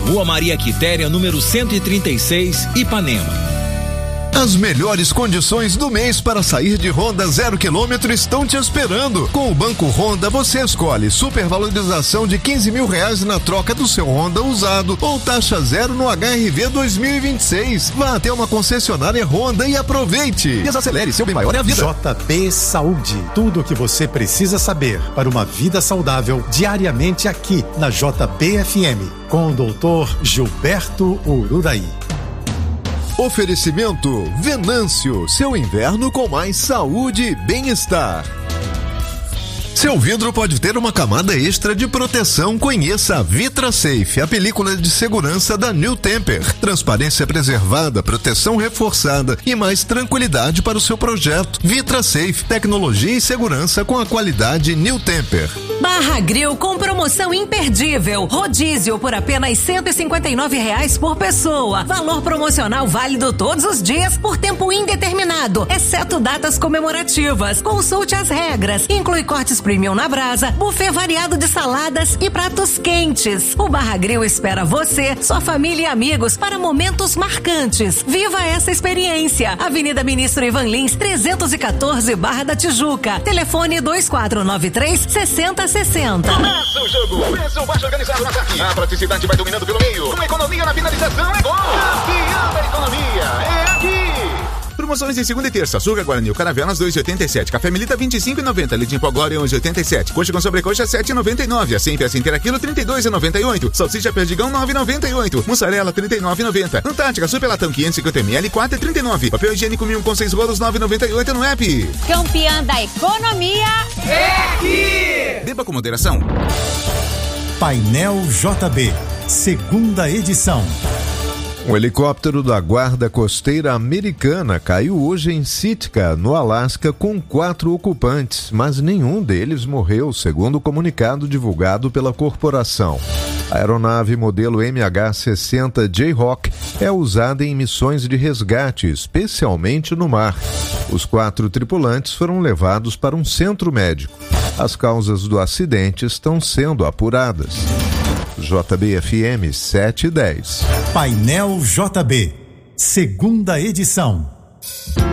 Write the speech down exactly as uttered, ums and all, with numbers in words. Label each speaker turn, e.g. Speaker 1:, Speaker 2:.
Speaker 1: Rua Maria Quitéria, número cento e trinta e seis, Ipanema.
Speaker 2: As melhores condições do mês para sair de Honda zero quilômetro estão te esperando. Com o Banco Honda você escolhe supervalorização de quinze mil reais na troca do seu Honda usado ou taxa zero no H R V dois mil e vinte e seis. Vá até uma concessionária Honda e aproveite. Desacelere, seu bem maior é a vida.
Speaker 3: J B Saúde, tudo o que você precisa saber para uma vida saudável diariamente aqui na J B F M com o doutor Gilberto Ururaí.
Speaker 2: Oferecimento Venâncio, seu inverno com mais saúde e bem-estar. Seu vidro pode ter uma camada extra de proteção. Conheça a VitraSafe, a película de segurança da New Temper. Transparência preservada, proteção reforçada e mais tranquilidade para o seu projeto. VitraSafe, tecnologia e segurança com a qualidade New Temper.
Speaker 4: Barra Grill com promoção imperdível. Rodízio por apenas cento e cinquenta e nove reais por pessoa. Valor promocional válido todos os dias por tempo indeterminado, exceto datas comemorativas. Consulte as regras. Inclui cortes premium na brasa, buffet variado de saladas e pratos quentes. O Barra Grill espera você, sua família e amigos para momentos marcantes. Viva essa experiência. Avenida Ministro Ivan Lins, trezentos e quatorze, Barra da Tijuca. Telefone dois quatro nove três, seis zero seis zero.
Speaker 5: Começa o jogo. Preço baixo organizado no ataque. A praticidade vai dominando pelo meio. Com economia na finalização é gol. Campeão da economia é aqui.
Speaker 6: Promoções em segunda e terça. Açúcar Guarani, Caravelas dois e oitenta e sete. Café Melita vinte e cinco e noventa. Leite em pó Glória onze e oitenta e sete. Coxa com sobrecoxa sete e noventa e nove. Assim peça inteira quilo trinta e dois e noventa e oito. Salsicha Perdigão nove e noventa e oito. Mussarela trinta e nove e noventa. Antártica Super Latão quinhentos e cinquenta mililitros quatro e trinta e nove. Papel higiênico mil com seis rolos nove e noventa e oito no app.
Speaker 7: Campeã da economia é aqui.
Speaker 6: Beba com moderação.
Speaker 3: Painel J B, segunda edição.
Speaker 2: Um helicóptero da Guarda Costeira Americana caiu hoje em Sitka, no Alasca, com quatro ocupantes, mas nenhum deles morreu, segundo o comunicado divulgado pela corporação. A aeronave modelo M H sessenta Jayhawk é usada em missões de resgate, especialmente no mar. Os quatro tripulantes foram levados para um centro médico. As causas do acidente estão sendo apuradas. J B F M sete e dez.
Speaker 3: Painel J B, segunda edição.